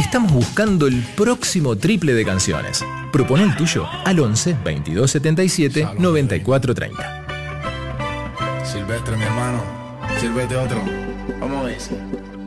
estamos buscando el próximo triple de canciones. Propone el tuyo al 11 22 77 94 30. Silvestre, mi hermano. Sírvete otro. Vamos a ver.